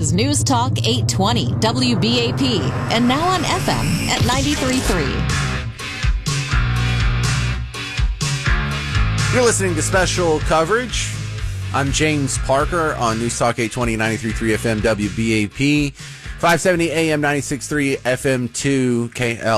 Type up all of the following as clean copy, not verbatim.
is News Talk 820 WBAP, and now on FM at 93.3. You're listening to special coverage. I'm James Parker on News Talk 820 93.3 FM WBAP, 570 AM 96.3 FM 2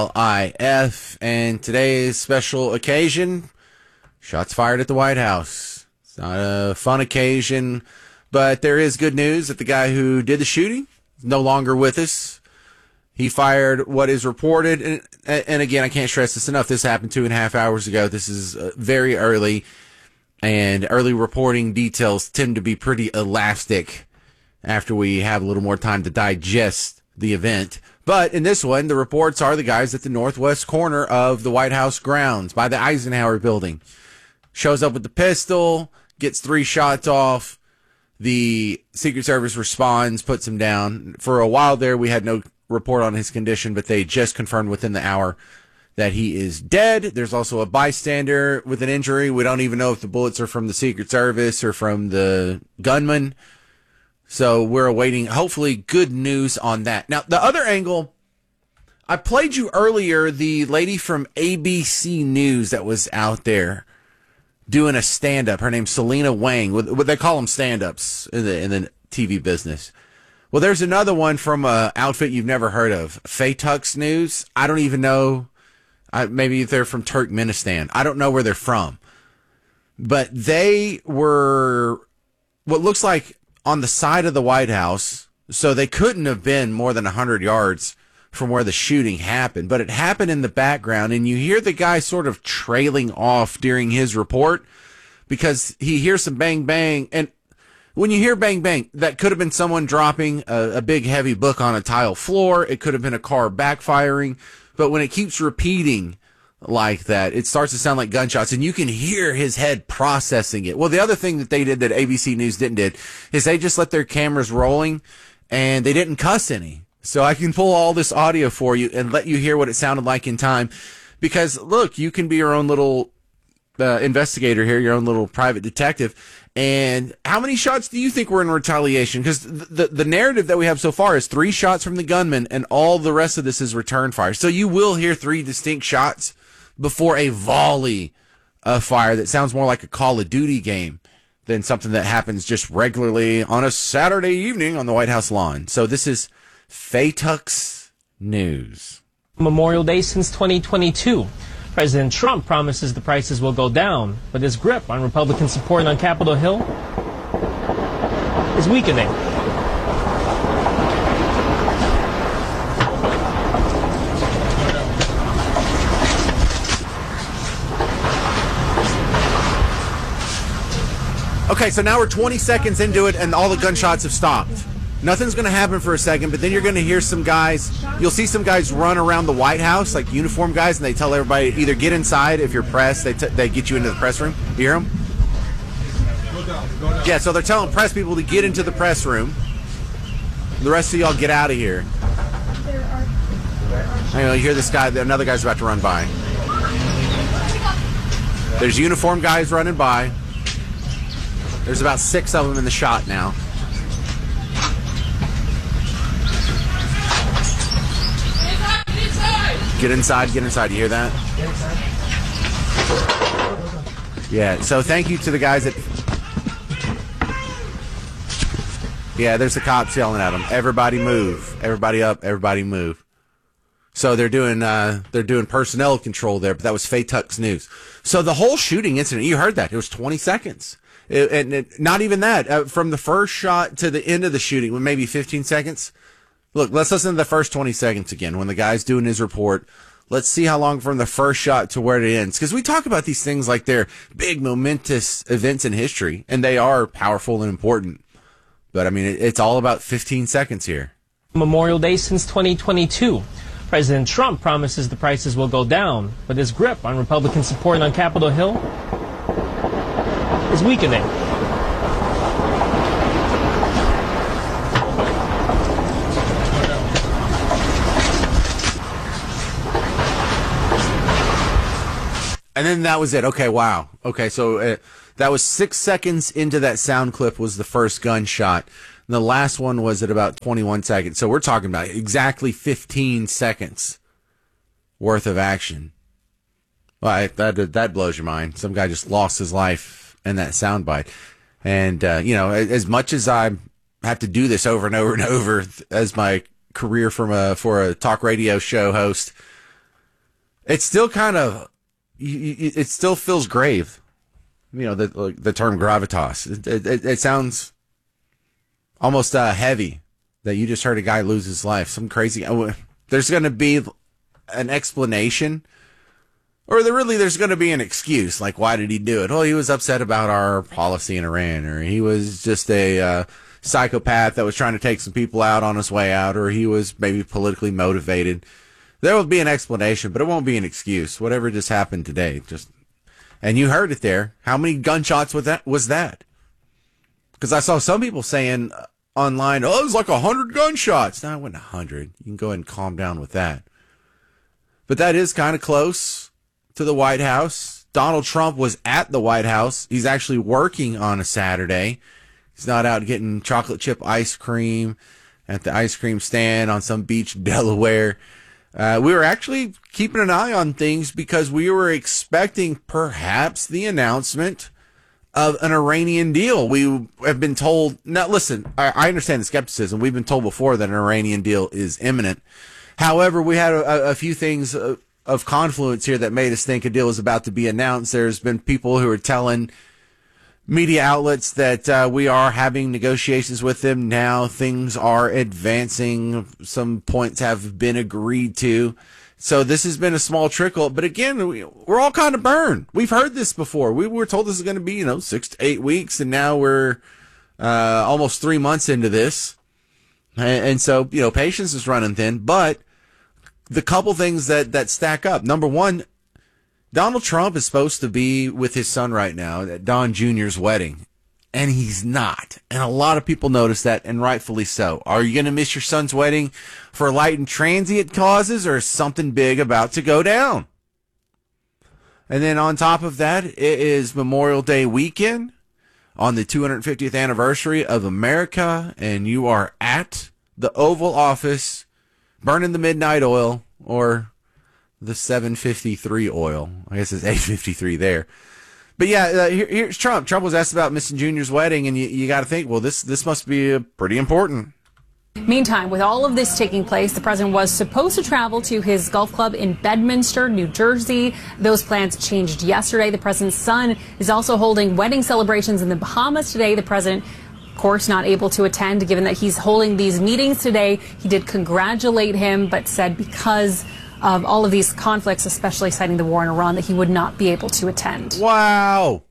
KLIF, and today's special occasion, shots fired at the White House. It's not a fun occasion, but there is good news that the guy who did the shooting is no longer with us. He fired what is reported, and again, I can't stress this enough, this happened 2.5 hours ago. This is very early, and early reporting details tend to be pretty elastic after we have a little more time to digest the event. But in this one, the reports are the guys at the northwest corner of the White House grounds by the Eisenhower building. Shows up with the pistol, gets 3 shots off. The Secret Service responds, puts him down. For a while there, we had no report on his condition, but they just confirmed within the hour that he is dead. There's also a bystander with an injury. We don't even know if the bullets are from the Secret Service or from the gunman. So we're awaiting, hopefully, good news on that. Now, the other angle, I played you earlier the lady from ABC News that was out there doing a stand-up. Her name's Selena Wang. What they call them stand-ups in the TV business. Well, there's another one from an outfit you've never heard of, Faytux News. I don't even know. Maybe they're from Turkmenistan. I don't know where they're from. But they were what looks like on the side of the White House, so they couldn't have been more than 100 yards from where the shooting happened. But it happened in the background, and you hear the guy sort of trailing off during his report because he hears some bang, bang. And when you hear bang, bang, that could have been someone dropping a big, heavy book on a tile floor. It could have been a car backfiring. But when it keeps repeating like that, it starts to sound like gunshots, and you can hear his head processing it. Well, the other thing that they did that ABC News didn't do is they just let their cameras rolling, and they didn't cuss any. So I can pull all this audio for you and let you hear what it sounded like in time. Because, look, you can be your own little investigator here, your own little private detective. And how many shots do you think were in retaliation? Because the narrative that we have so far is 3 shots from the gunman, and all the rest of this is return fire. So you will hear 3 distinct shots before a volley of fire that sounds more like a Call of Duty game than something that happens just regularly on a Saturday evening on the White House lawn. So this is Faytux News. Memorial Day since 2022. President Trump promises the prices will go down, but his grip on Republican support on Capitol Hill is weakening. Okay, so now we're 20 seconds into it, and all the gunshots have stopped. Nothing's going to happen for a second, but then you're going to hear some guys, you'll see some guys run around the White House, like uniformed guys, and they tell everybody either get inside if you're press, they get you into the press room. You hear them? Yeah, so they're telling press people to get into the press room. The rest of y'all get out of here. You know, you hear this guy, another guy's about to run by. There's uniformed guys running by. There's about 6 of them in the shot now. Get inside, get inside. You hear that? Yeah, so thank you to the guys that... Yeah, there's the cops yelling at them. Everybody move. Everybody up. Everybody move. So they're doing personnel control there, but that was Faytux News. So the whole shooting incident, you heard that. It was 20 seconds. Not even that. From the first shot to the end of the shooting, maybe 15 seconds. Look, let's listen to the first 20 seconds again when the guy's doing his report. Let's see how long from the first shot to where it ends. Because we talk about these things like they're big, momentous events in history, and they are powerful and important. But, I mean, it's all about 15 seconds here. Memorial Day since 2022. President Trump promises the prices will go down, but his grip on Republican support on Capitol Hill is weakening. And then that was it. Okay, wow. Okay, so that was 6 seconds into that sound clip was the first gunshot. And the last one was at about 21 seconds. So we're talking about exactly 15 seconds worth of action. Well, that blows your mind. Some guy just lost his life in that soundbite. And, as much as I have to do this over and over and over as my career for a talk radio show host, it's still kind of, it still feels grave. The term gravitas. It sounds almost heavy that you just heard a guy lose his life. Some crazy. There's going to be an explanation, or there's going to be an excuse. Like, why did he do it? Well, he was upset about our policy in Iran, or he was just a psychopath that was trying to take some people out on his way out, or he was maybe politically motivated. There will be an explanation, but it won't be an excuse. Whatever just happened today, and you heard it there. How many gunshots was that? Because I saw some people saying online, it was like 100 gunshots. No, it wasn't 100. You can go ahead and calm down with that. But that is kind of close to the White House. Donald Trump was at the White House. He's actually working on a Saturday. He's not out getting chocolate chip ice cream at the ice cream stand on some beach in Delaware. We were actually keeping an eye on things because we were expecting perhaps the announcement of an Iranian deal. We have been told, now listen, I understand the skepticism. We've been told before that an Iranian deal is imminent. However, we had a few things of confluence here that made us think a deal was about to be announced. There's been people who are telling media outlets that we are having negotiations with them now. Things are advancing. Some points have been agreed to. So this has been a small trickle. But again, we're all kind of burned. We've heard this before. We were told this is going to be, 6 to 8 weeks. And now we're almost 3 months into this. And so, patience is running thin. But the couple things that stack up. Number one, Donald Trump is supposed to be with his son right now at Don Jr.'s wedding, and he's not. And a lot of people notice that, and rightfully so. Are you going to miss your son's wedding for light and transient causes, or is something big about to go down? And then on top of that, it is Memorial Day weekend on the 250th anniversary of America, and you are at the Oval Office burning the midnight oil, or the 753 oil. I guess it's 853 there. But yeah, here's Trump. Trump was asked about missing Junior's wedding, and you got to think, well, this must be pretty important. Meantime, with all of this taking place, the president was supposed to travel to his golf club in Bedminster, New Jersey. Those plans changed yesterday. The president's son is also holding wedding celebrations in the Bahamas today. The president, of course, not able to attend, given that he's holding these meetings today. He did congratulate him, but said because of all of these conflicts, especially citing the war in Iran, that he would not be able to attend. Wow.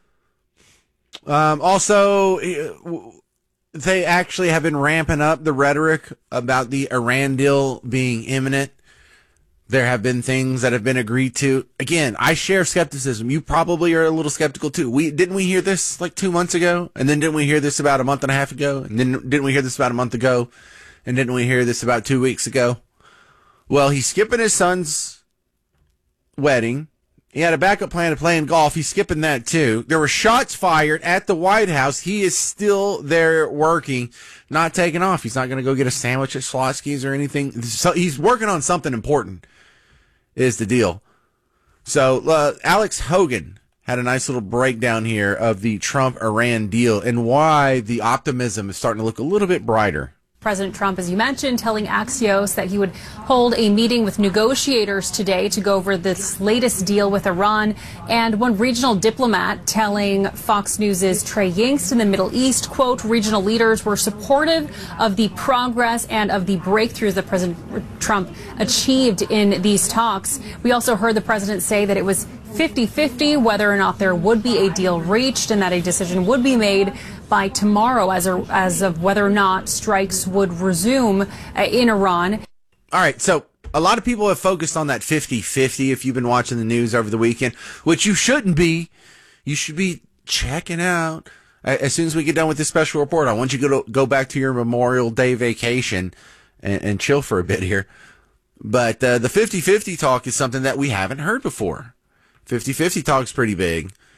Also, they actually have been ramping up the rhetoric about the Iran deal being imminent. There have been things that have been agreed to. Again, I share skepticism. You probably are a little skeptical too. Didn't we hear this like 2 months ago? And then didn't we hear this about a month and a half ago? And then didn't we hear this about a month ago? And didn't we hear this about 2 weeks ago? Well, he's skipping his son's wedding. He had a backup plan of playing golf. He's skipping that too. There were shots fired at the White House. He is still there working, not taking off. He's not going to go get a sandwich at Schlotsky's or anything. So he's working on something important, is the deal. So Alex Hogan had a nice little breakdown here of the Trump-Iran deal and why the optimism is starting to look a little bit brighter. President Trump, as you mentioned, telling Axios that he would hold a meeting with negotiators today to go over this latest deal with Iran. And one regional diplomat telling Fox News' Trey Yingst in the Middle East, quote, regional leaders were supportive of the progress and of the breakthroughs that President Trump achieved in these talks. We also heard the president say that it was 50-50 whether or not there would be a deal reached and that a decision would be made by tomorrow as of whether or not strikes would resume in Iran. All right, so a lot of people have focused on that 50-50 if you've been watching the news over the weekend, which you shouldn't be. You should be checking out. As soon as we get done with this special report, I want you to go back to your Memorial Day vacation and chill for a bit here. But the 50-50 talk is something that we haven't heard before. 50-50 talk is pretty big.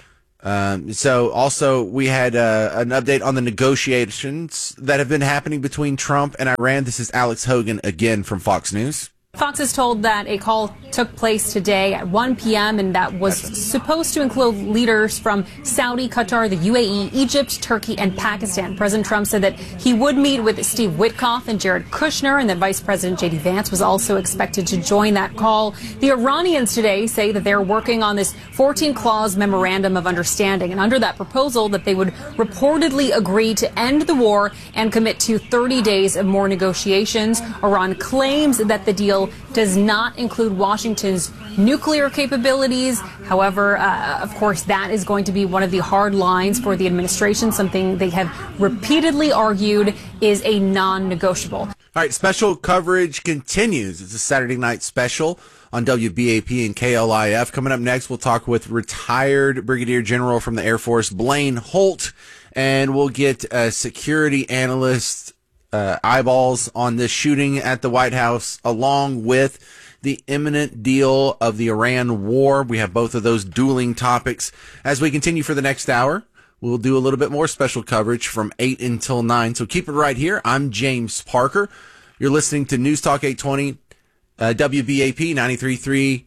So also we had an update on the negotiations that have been happening between Trump and Iran. This is Alex Hogan again from Fox News. Fox is told that a call took place today at 1 p.m. and that was supposed to include leaders from Saudi, Qatar, the UAE, Egypt, Turkey, and Pakistan. President Trump said that he would meet with Steve Witkoff and Jared Kushner, and that Vice President J.D. Vance was also expected to join that call. The Iranians today say that they're working on this 14-clause memorandum of understanding, and under that proposal that they would reportedly agree to end the war and commit to 30 days of more negotiations. Iran claims that the deal does not include Washington's nuclear capabilities. However, of course, that is going to be one of the hard lines for the administration, something they have repeatedly argued is a non-negotiable. All right, special coverage continues. It's a Saturday night special on WBAP and KLIF. Coming up next, we'll talk with retired Brigadier General from the Air Force, Blaine Holt, and we'll get a security analyst eyeballs on this shooting at the White House, along with the imminent deal of the Iran war. We have both of those dueling topics. As we continue for the next hour, we'll do a little bit more special coverage from 8 until 9. So keep it right here. I'm James Parker. You're listening to News Talk 820, WBAP 93.3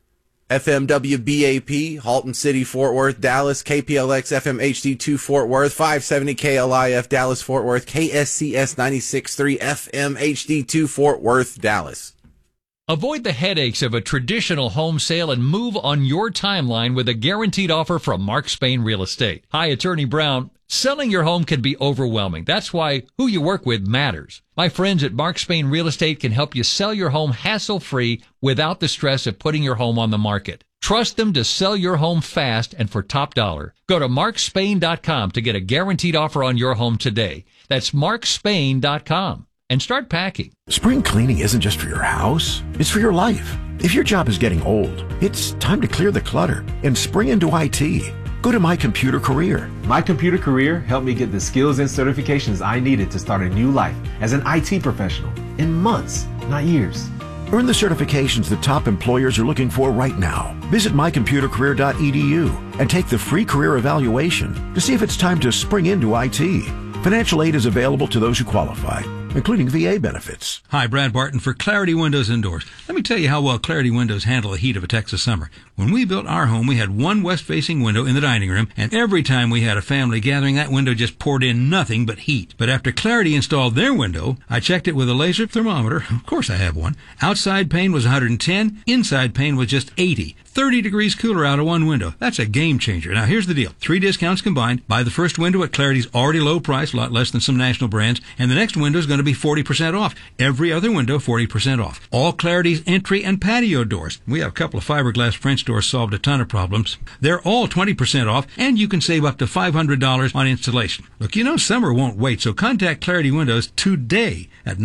FM WBAP, Halton City, Fort Worth, Dallas, KPLX FM HD2 Fort Worth, 570 KLIF Dallas, Fort Worth, KSCS 96.3 FM HD2 Fort Worth, Dallas. Avoid the headaches of a traditional home sale and move on your timeline with a guaranteed offer from Mark Spain Real Estate. Hi, Attorney Brown. Selling your home can be overwhelming. That's why who you work with matters. My friends at Mark Spain Real Estate can help you sell your home hassle-free without the stress of putting your home on the market. Trust them to sell your home fast and for top dollar. Go to markspain.com to get a guaranteed offer on your home today. That's markspain.com. And start packing. Spring cleaning isn't just for your house, it's for your life. If your job is getting old, it's time to clear the clutter and spring into IT. Go to My Computer Career. My Computer Career helped me get the skills and certifications I needed to start a new life as an IT professional in months, not years. Earn the certifications the top employers are looking for right now. Visit mycomputercareer.edu and take the free career evaluation to see if it's time to spring into IT. Financial aid is available to those who qualify, including VA benefits. Hi, Brad Barton for Clarity Windows and Doors. Let me tell you how well Clarity Windows handle the heat of a Texas summer. When we built our home, we had one west-facing window in the dining room, and every time we had a family gathering, that window just poured in nothing but heat. But after Clarity installed their window, I checked it with a laser thermometer. Of course I have one. Outside pane was 110, inside pane was just 80. 30 degrees cooler out of one window. That's a game changer. Now, here's the deal. 3 discounts combined. Buy the first window at Clarity's already low price, a lot less than some national brands, and the next window is going to be 40% off. Every other window, 40% off. All Clarity's entry and patio doors. We have a couple of fiberglass French doors, solved a ton of problems. They're all 20% off, and you can save up to $500 on installation. Look, you know summer won't wait, so contact Clarity Windows today at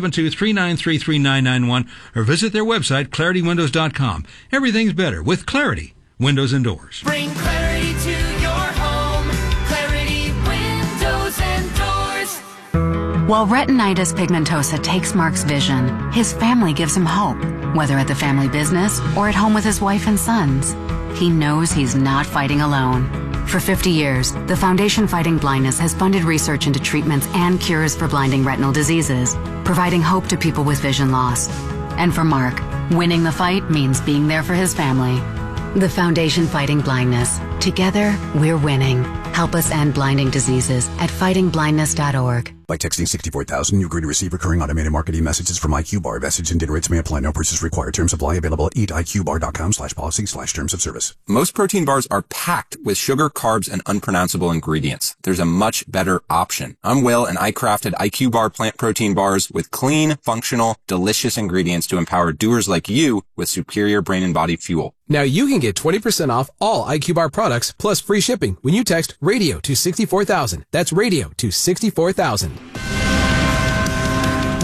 972-393-3991 or visit their website, ClarityWindows.com. Everything's better with Clarity Windows and Doors. Bring clarity to your home. Clarity Windows and Doors. While retinitis pigmentosa takes Mark's vision, his family gives him hope, whether at the family business or at home with his wife and sons. He knows he's not fighting alone. For 50 years, the Foundation Fighting Blindness has funded research into treatments and cures for blinding retinal diseases, providing hope to people with vision loss. And for Mark, winning the fight means being there for his family. The Foundation Fighting Blindness. Together, we're winning. Help us end blinding diseases at fightingblindness.org. By texting 64,000, you agree to receive recurring automated marketing messages from IQ Bar. Message and data rates may apply. No purchase required. Terms apply. Available at eatiqbar.com/policy/terms of service. Most protein bars are packed with sugar, carbs, and unpronounceable ingredients. There's a much better option. I'm Will, and I crafted IQ Bar plant protein bars with clean, functional, delicious ingredients to empower doers like you with superior brain and body fuel. Now you can get 20% off all IQ Bar products plus free shipping when you text radio to 64,000. That's radio to 64,000. This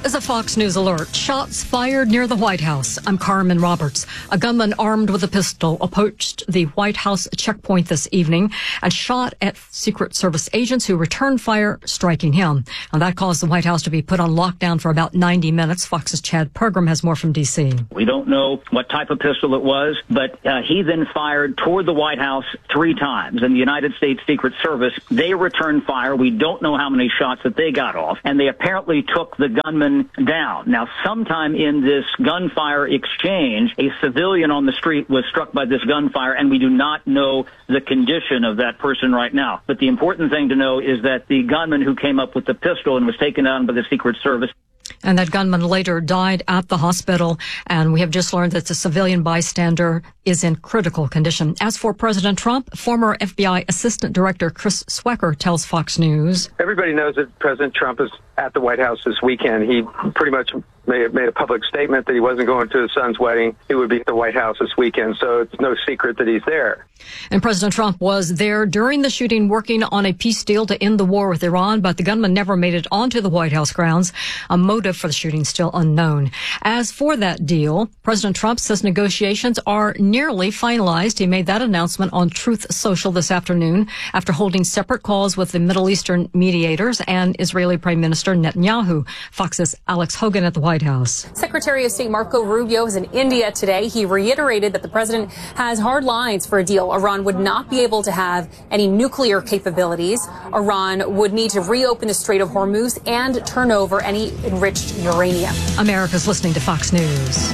is a Fox News alert. Shots fired near the White House. I'm Carmen Roberts. A gunman armed with a pistol approached the White House checkpoint this evening and shot at Secret Service agents who returned fire, striking him. And that caused the White House to be put on lockdown for about 90 minutes. Fox's Chad Pergram has more from D.C. We don't know what type of pistol it was, but he then fired toward the White House 3 times. And the United States Secret Service, they returned fire. We don't know how many shots that they got off. And they apparently took the gunman down. Now, sometime in this gunfire exchange, a civilian on the street was struck by this gunfire, and we do not know the condition of that person right now. But the important thing to know is that the gunman who came up with the pistol and was taken down by the Secret Service. And that gunman later died at the hospital. And we have just learned that the civilian bystander is in critical condition. As for President Trump, former FBI Assistant Director Chris Swecker tells Fox News. Everybody knows that President Trump is at the White House this weekend. He pretty much made a public statement that he wasn't going to his son's wedding. He would be at the White House this weekend, so it's no secret that he's there. And President Trump was there during the shooting, working on a peace deal to end the war with Iran, but the gunman never made it onto the White House grounds. A motive for the shooting still unknown. As for that deal, President Trump says negotiations are nearly finalized. He made that announcement on Truth Social this afternoon after holding separate calls with the Middle Eastern mediators and Israeli Prime Minister Netanyahu. Fox's Alex Hogan at the White House. Secretary of State Marco Rubio is in India today. He reiterated that the president has hard lines for a deal. Iran would not be able to have any nuclear capabilities. Iran would need to reopen the Strait of Hormuz and turn over any enriched uranium. America's listening to Fox News.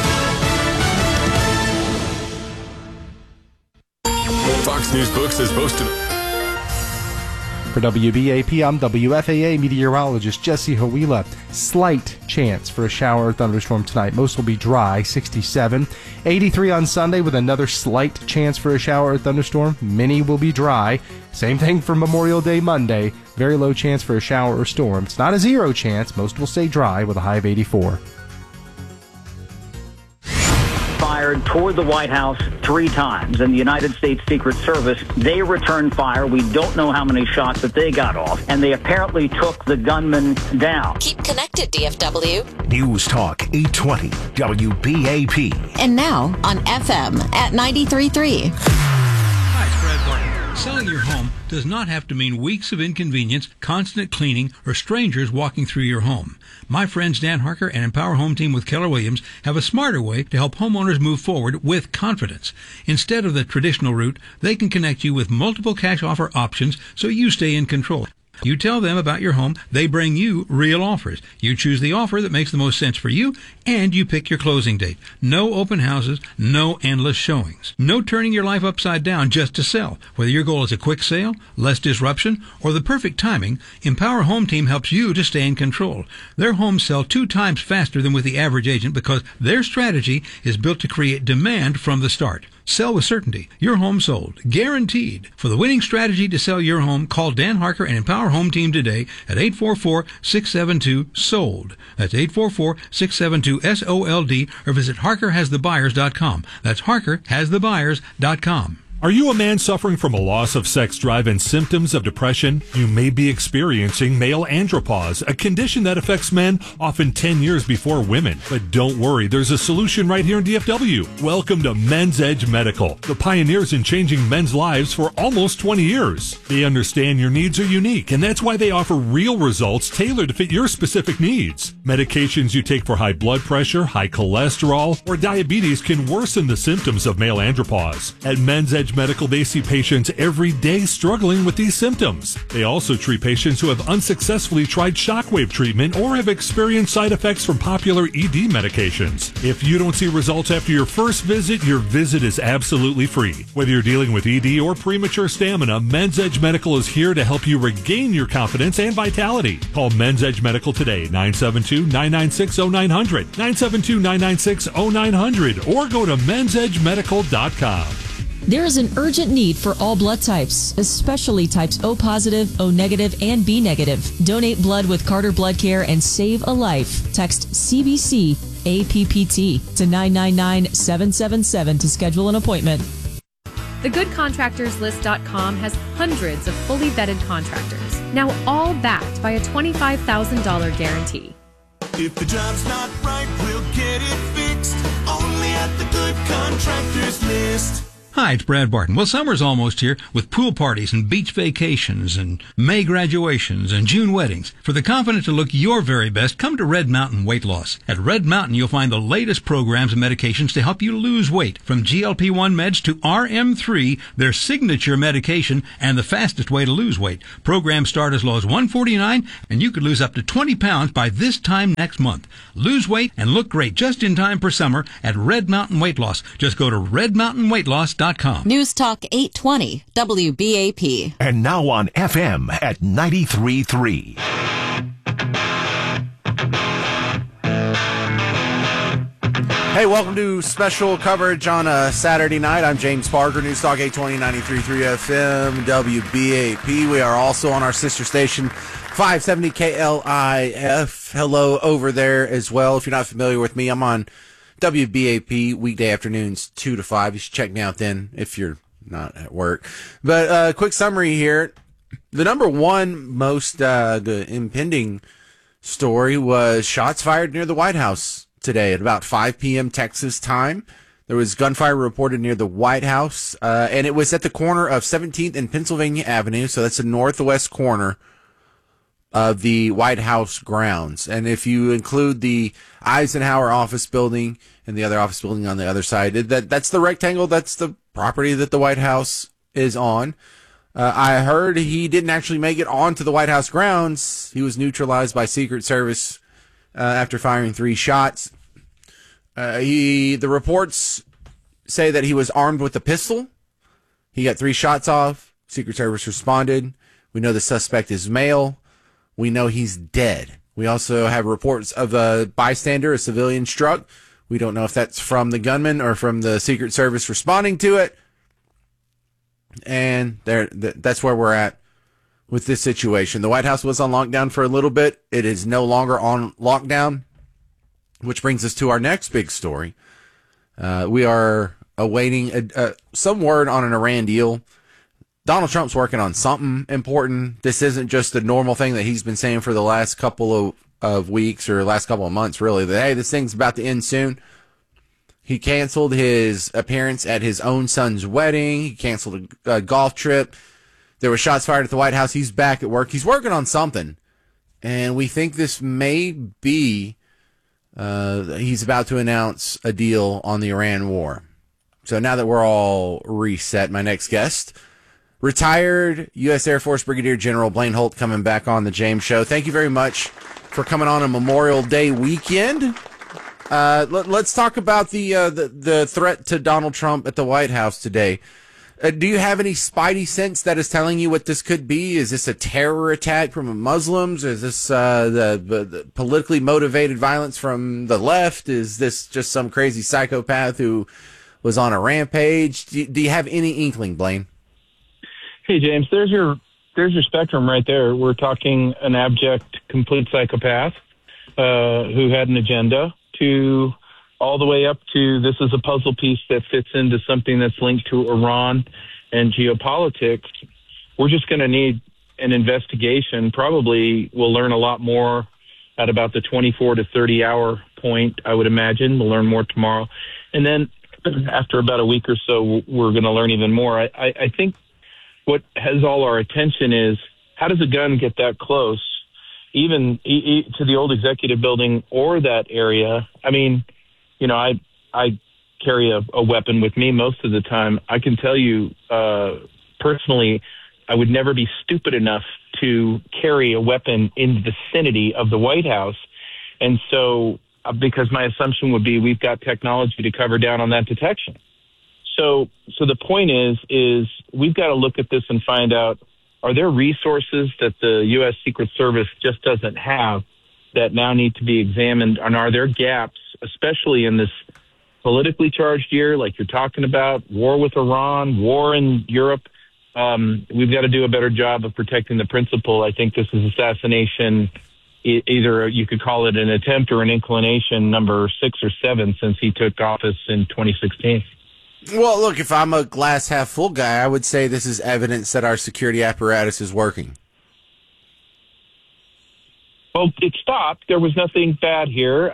Fox News Books is posted. For WBAP, I'm WFAA meteorologist Jesse Hawila. Slight chance for a shower or thunderstorm tonight. Most will be dry, 67. 83 on Sunday with another slight chance for a shower or thunderstorm. Many will be dry. Same thing for Memorial Day Monday. Very low chance for a shower or storm. It's not a zero chance. Most will stay dry with a high of 84. Fired toward the White House 3 times, and the United States Secret Service, they returned fire. We don't know how many shots that they got off, and they apparently took the gunman down. Keep connected, DFW. News Talk 820 WBAP. And now on FM at 93.3. Hi, it's Brad Barton. Selling your home does not have to mean weeks of inconvenience, constant cleaning, or strangers walking through your home. My friends Dan Harker and Empower Home Team with Keller Williams have a smarter way to help homeowners move forward with confidence. Instead of the traditional route, they can connect you with multiple cash offer options so you stay in control. You tell them about your home, they bring you real offers. You choose the offer that makes the most sense for you, and you pick your closing date. No open houses, no endless showings. No turning your life upside down just to sell. Whether your goal is a quick sale, less disruption, or the perfect timing, Empower Home Team helps you to stay in control. Their homes sell 2 times faster than with the average agent because their strategy is built to create demand from the start. Sell with certainty. Your home sold. Guaranteed. For the winning strategy to sell your home, call Dan Harker and Empower Home Team today at 844-672-SOLD. That's 844-672-SOLD or visit HarkerHasTheBuyers.com. That's HarkerHasTheBuyers.com. Are you a man suffering from a loss of sex drive and symptoms of depression? You may be experiencing male andropause, a condition that affects men often 10 years before women. But don't worry, there's a solution right here in DFW. Welcome to Men's Edge Medical, the pioneers in changing men's lives for almost 20 years. They understand your needs are unique, and that's why they offer real results tailored to fit your specific needs. Medications you take for high blood pressure, high cholesterol, or diabetes can worsen the symptoms of male andropause. At Men's Edge Medical, they see patients every day struggling with these symptoms. They also treat patients who have unsuccessfully tried shockwave treatment or have experienced side effects from popular ED medications. If you don't see results after your first visit, your visit is absolutely free. Whether you're dealing with ED or premature stamina, Men's Edge Medical is here to help you regain your confidence and vitality. Call Men's Edge Medical today, 972-996-0900, 972-996-0900, or go to mensedgemedical.com. There is an urgent need for all blood types, especially types O positive, O negative, and B negative. Donate blood with Carter Blood Care and save a life. Text CBC APPT to 999-777 to schedule an appointment. TheGoodContractorsList.com has hundreds of fully vetted contractors, now all backed by a $25,000 guarantee. If the job's not right, we'll get it fixed. Only at the Good Contractors List. Hi, it's Brad Barton. Well, summer's almost here with pool parties and beach vacations and May graduations and June weddings. For the confident to look your very best, come to Red Mountain Weight Loss. At Red Mountain, you'll find the latest programs and medications to help you lose weight. From GLP-1 meds to RM3, their signature medication and the fastest way to lose weight. Programs start as low as $149, and you could lose up to 20 pounds by this time next month. Lose weight and look great just in time for summer at Red Mountain Weight Loss. Just go to redmountainweightloss.com. News Talk 820 WBAP. And now on FM at 93.3. Hey, welcome to special coverage on a Saturday night. I'm James Parker, News Talk 820, 93.3 FM, WBAP. We are also on our sister station, 570 KLIF. Hello over there as well. If you're not familiar with me, I'm on WBAP weekday afternoons 2 to 5. You should check me out then if you're not at work. But quick summary here. The number one most the impending story was shots fired near the White House today at about 5 p.m. Texas time. There was gunfire reported near the White House, and it was at the corner of 17th and Pennsylvania Avenue, so that's the northwest corner of the White House grounds. And if you include the Eisenhower office building and the other office building on the other side, that's the rectangle, that's the property that the White House is on. I heard he didn't actually make it onto the White House grounds. He was neutralized by Secret Service after firing 3 shots. The reports say that he was armed with a pistol. He got 3 shots off. Secret Service responded. We know the suspect is male. We know he's dead. We also have reports of a bystander, a civilian struck. We don't know if that's from the gunman or from the Secret Service responding to it. And that's where we're at with this situation. The White House was on lockdown for a little bit. It is no longer on lockdown, which brings us to our next big story. We are awaiting some word on an Iran deal. Donald Trump's working on something important. This isn't just the normal thing that he's been saying for the last couple of weeks or last couple of months, really, that, hey, this thing's about to end soon. He canceled his appearance at his own son's wedding. He canceled a golf trip. There were shots fired at the White House. He's back at work. He's working on something. And we think this may be he's about to announce a deal on the Iran war. So now that we're all reset, my next guest, retired U.S. Air Force Brigadier General Blaine Holt, coming back on the James Show. Thank you very much for coming on a Memorial Day weekend. Let's talk about the threat to Donald Trump at the White House today. Do you have any spidey sense that is telling you what this could be? Is this a terror attack from Muslims? Is this the politically motivated violence from the left? Is this just some crazy psychopath who was on a rampage? Do you have any inkling, Blaine? Hey, James, there's your spectrum right there. We're talking an abject, complete psychopath who had an agenda, to all the way up to this is a puzzle piece that fits into something that's linked to Iran and geopolitics. We're just going to need an investigation. Probably we'll learn a lot more at about the 24 to 30 hour point, I would imagine. We'll learn more tomorrow. And then after about a week or so, we're going to learn even more. I think what has all our attention is, how does a gun get that close, even to the old executive building or that area? I mean, you know, I carry a weapon with me most of the time. I can tell you personally, I would never be stupid enough to carry a weapon in the vicinity of the White House. And so, because my assumption would be we've got technology to cover down on that detection. So the point is we've got to look at this and find out, are there resources that the U.S. Secret Service just doesn't have that now need to be examined? And are there gaps, especially in this politically charged year, like you're talking about, war with Iran, war in Europe? We've got to do a better job of protecting the principle. I think this is assassination. Either you could call it an attempt or an inclination, number 6 or 7 since he took office in 2016. Well, look, if I'm a glass half full guy, I would say this is evidence that our security apparatus is working. Well, it stopped. There was nothing bad here.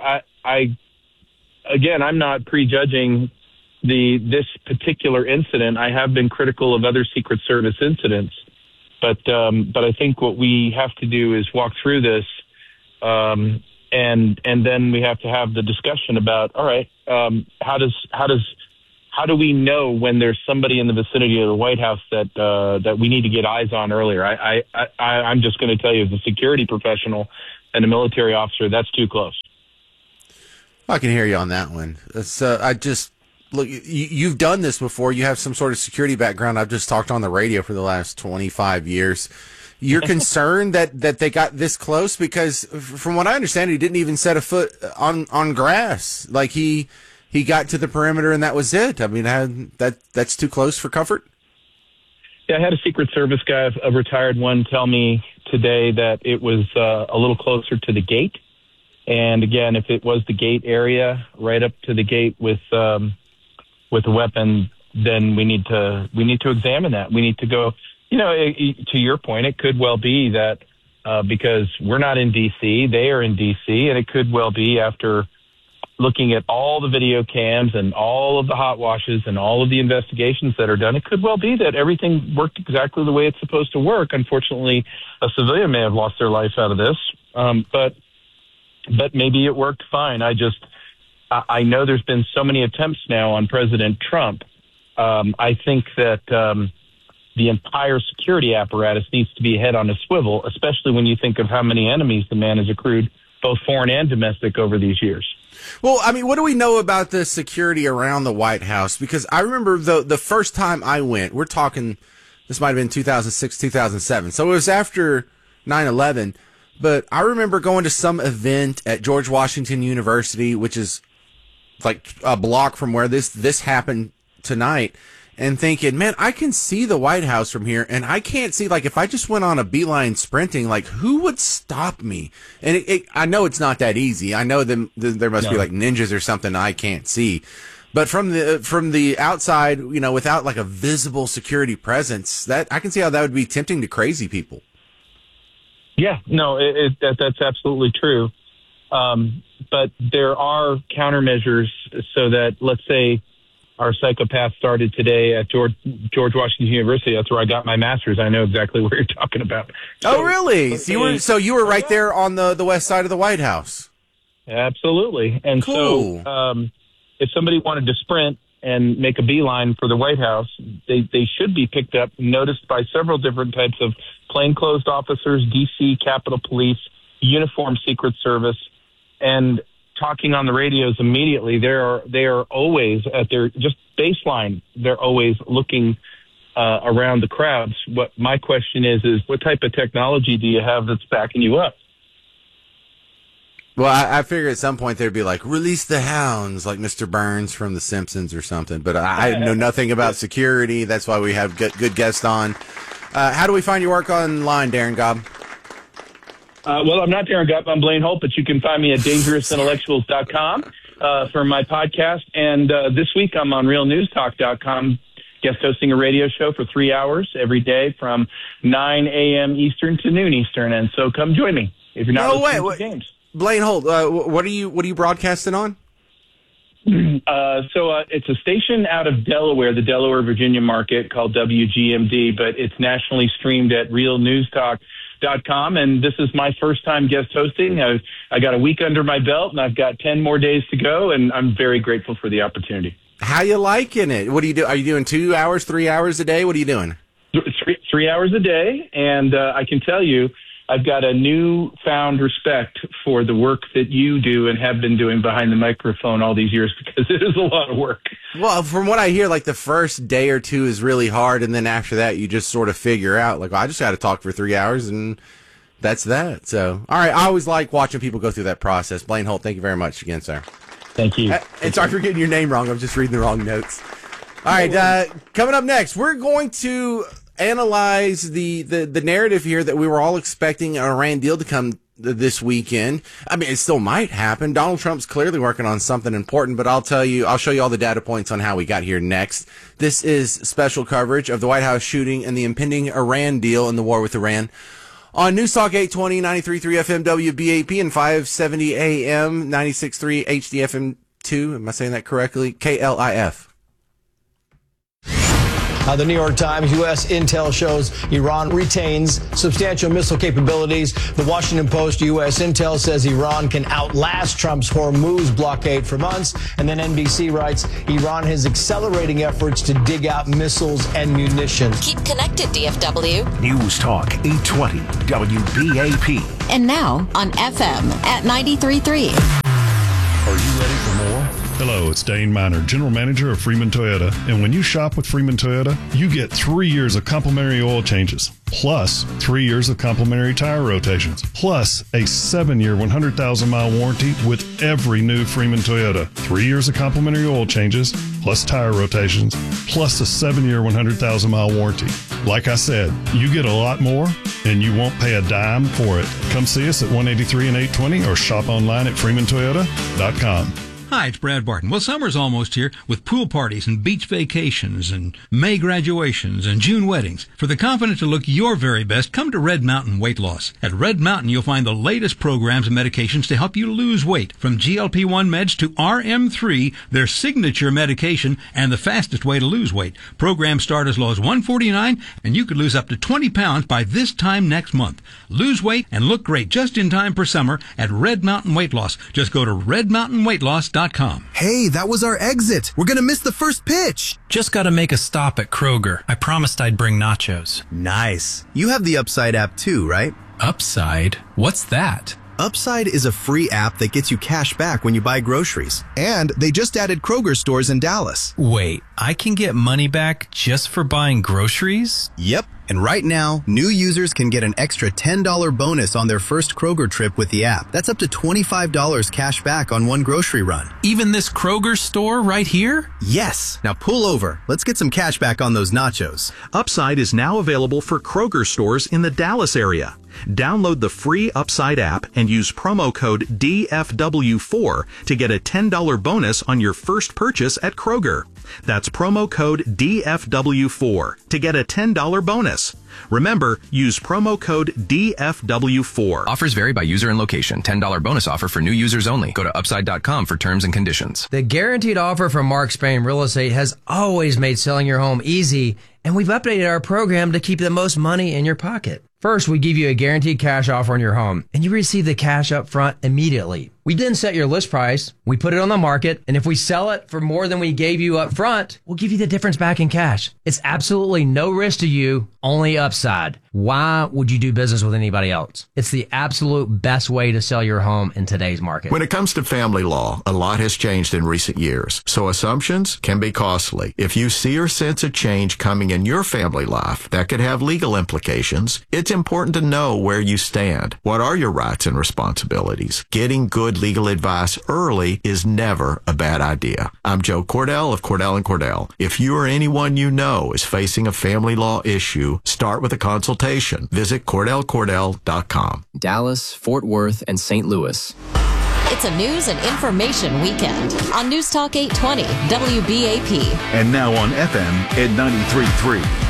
I'm not prejudging this particular incident. I have been critical of other Secret Service incidents, but I think what we have to do is walk through this, and then we have to have the discussion about, all right, how do we know when there's somebody in the vicinity of the White House that we need to get eyes on earlier? I'm just going to tell you, as a security professional and a military officer, that's too close. I can hear you on that one. Look, you've done this before. You have some sort of security background. I've just talked on the radio for the last 25 years. You're concerned that they got this close? Because from what I understand, he didn't even set a foot on grass. Like he got to the perimeter and that was it. I mean, that's too close for comfort? Yeah, I had a Secret Service guy, a retired one, tell me today that it was a little closer to the gate. And again, if it was the gate area, right up to the gate with a weapon, then we need to examine that. We need to go, to your point, it could well be that because we're not in D.C., they are in D.C., and it could well be after looking at all the video cams and all of the hot washes and all of the investigations that are done, it could well be that everything worked exactly the way it's supposed to work. Unfortunately, a civilian may have lost their life out of this, but maybe it worked fine. I know there's been so many attempts now on President Trump. I think that the entire security apparatus needs to be head on a swivel, especially when you think of how many enemies the man has accrued, both foreign and domestic, over these years. Well, I mean, what do we know about the security around the White House? Because I remember the first time I went, we're talking, this might have been 2006, 2007. So it was after 9/11. But I remember going to some event at George Washington University, which is like a block from where this happened tonight, and thinking, man, I can see the White House from here, and I can't see, like, if I just went on a beeline sprinting, like, who would stop me? And I know it's not that easy. I know there must be like ninjas or something I can't see. But from the outside, without like a visible security presence, that I can see how that would be tempting to crazy people. Yeah, no, that's absolutely true. But there are countermeasures so that, let's say, our psychopath started today at George Washington University. That's where I got my master's. I know exactly what you're talking about. Oh, really? So you were right there on the west side of the White House. Absolutely. And cool. So if somebody wanted to sprint and make a beeline for the White House, they should be picked up, noticed by several different types of plainclothes officers, D.C. Capitol Police, uniformed Secret Service, and talking on the radios immediately. They are always at their just baseline. They're always looking around the crowds. What my question is what type of technology do you have that's backing you up? Well, I figure at some point they'd be like, release the hounds, like Mr. Burns from The Simpsons or something. But I know nothing about security. That's why we have good guests on. How do we find your work online, Darren Gobb? Well, I'm not Darren Gobb. I'm Blaine Holt, but you can find me at dangerousintellectuals.com for my podcast. And this week I'm on realnewstalk.com, guest hosting a radio show for 3 hours every day from 9 a.m. Eastern to noon Eastern. And so come join me if you're not listening to games. Blaine Holt, what are you broadcasting on? So it's a station out of Delaware, the Delaware-Virginia market, called WGMD, but it's nationally streamed at realnewstalk.com, and this is my first time guest hosting. I got a week under my belt, and I've got 10 more days to go, and I'm very grateful for the opportunity. How you liking it? What do you do? Are you doing 2 hours, 3 hours a day? What are you doing? 3 hours a day, and I can tell you, I've got a newfound respect for the work that you do and have been doing behind the microphone all these years, because it is a lot of work. Well, from what I hear, like the first day or two is really hard, and then after that, you just sort of figure out, like, well, I just got to talk for 3 hours, and that's that. So, all right, I always like watching people go through that process. Blaine Holt, thank you very much again, sir. Thank you. And sorry for getting your name wrong. I'm just reading the wrong notes. All right, coming up next, we're going to analyze the narrative here that we were all expecting an Iran deal to come this weekend. I mean, it still might happen. Donald Trump's clearly working on something important, but I'll show you all the data points on how we got here next. This is special coverage of the White House shooting and the impending Iran deal and the war with Iran On Newstalk 820, 93.3 FM WBAP and 570 AM, 96.3 HDFM2. Am I saying that correctly? KLIF. The New York Times, U.S. intel shows Iran retains substantial missile capabilities. The Washington Post, U.S. intel says Iran can outlast Trump's Hormuz blockade for months. And then NBC writes Iran is accelerating efforts to dig out missiles and munitions. Keep connected, DFW. News Talk 820 WBAP. And now on FM at 93.3. Are you ready for more? Hello, it's Dane Miner, General Manager of Freeman Toyota. And when you shop with Freeman Toyota, you get 3 years of complimentary oil changes, plus 3 years of complimentary tire rotations, plus a 7-year, 100,000-mile warranty with every new Freeman Toyota. 3 years of complimentary oil changes, plus tire rotations, plus a 7-year, 100,000-mile warranty. Like I said, you get a lot more, and you won't pay a dime for it. Come see us at 183 and 820 or shop online at freemantoyota.com. Hi, it's Brad Barton. Well, summer's almost here with pool parties and beach vacations and May graduations and June weddings. For the confident to look your very best, come to Red Mountain Weight Loss. At Red Mountain, you'll find the latest programs and medications to help you lose weight. From GLP-1 meds to RM3, their signature medication and the fastest way to lose weight. Programs start as low as $149, and you could lose up to 20 pounds by this time next month. Lose weight and look great just in time for summer at Red Mountain Weight Loss. Just go to redmountainweightloss.com. Hey, that was our exit. We're going to miss the first pitch. Just got to make a stop at Kroger. I promised I'd bring nachos. Nice. You have the Upside app too, right? Upside? What's that? Upside is a free app that gets you cash back when you buy groceries. And they just added Kroger stores in Dallas. Wait, I can get money back just for buying groceries? Yep. And right now, new users can get an extra $10 bonus on their first Kroger trip with the app. That's up to $25 cash back on one grocery run. Even this Kroger store right here? Yes. Now pull over. Let's get some cash back on those nachos. Upside is now available for Kroger stores in the Dallas area. Download the free Upside app and use promo code DFW4 to get a $10 bonus on your first purchase at Kroger. That's promo code DFW4 to get a $10 bonus. Remember, use promo code DFW4. Offers vary by user and location. $10 bonus offer for new users only. Go to Upside.com for terms and conditions. The guaranteed offer from Mark Spain Real Estate has always made selling your home easy, and we've updated our program to keep the most money in your pocket. First, we give you a guaranteed cash offer on your home, and you receive the cash up front immediately. We then set your list price, we put it on the market, and if we sell it for more than we gave you up front, we'll give you the difference back in cash. It's absolutely no risk to you, only upside. Why would you do business with anybody else? It's the absolute best way to sell your home in today's market. When it comes to family law, a lot has changed in recent years, so assumptions can be costly. If you see or sense a change coming in your family life that could have legal implications, it's important to know where you stand. What are your rights and responsibilities? Getting good legal advice early is never a bad idea. I'm Joe Cordell of Cordell & Cordell. If you or anyone you know is facing a family law issue, start with a consultation. Visit CordellCordell.com. Dallas, Fort Worth, and St. Louis. It's a news and information weekend on News Talk 820 WBAP. And now on FM at 93.3.